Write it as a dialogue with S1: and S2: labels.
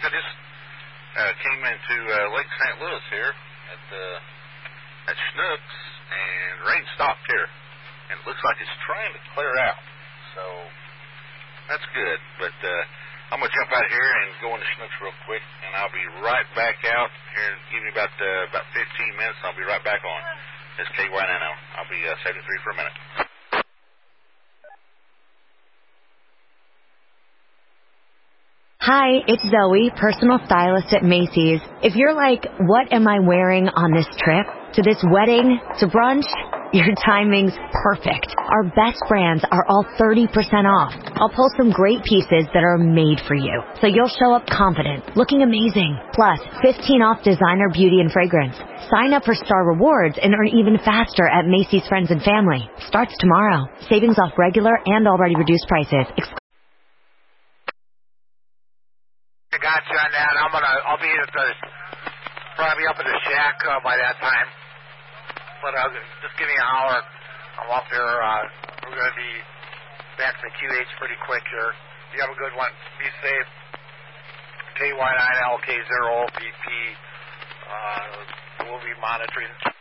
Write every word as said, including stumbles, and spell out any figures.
S1: I just uh, came into uh, Lake Saint Louis here at uh, at Schnucks, and rain stopped here, and it looks like it's trying to clear out. So that's good. But uh, I'm gonna jump out of here and go into Schnucks real quick, and I'll be right back out here. Give me about uh, about fifteen minutes, and I'll be right back on. It's K Y N N O. I'll be uh, seventy-three for a minute.
S2: Hi, it's Zoe, personal stylist at Macy's. If you're like, what am I wearing on this trip? To this wedding? To brunch? Your timing's perfect. Our best brands are all thirty percent off. I'll pull some great pieces that are made for you, so you'll show up confident, looking amazing. Plus, fifteen off designer beauty and fragrance. Sign up for Star Rewards and earn even faster at Macy's Friends and Family. Starts tomorrow. Savings off regular and already reduced prices. Ex-
S3: I got you on that. I'm gonna, I'll be at the, probably up at the shack uh, by that time. But uh, just give me an hour. I'm up here. Uh, we're gonna be back to the Q H pretty quick here. You have a good one. Be safe. K Y nine L K zero B P. Uh, we'll be monitoring.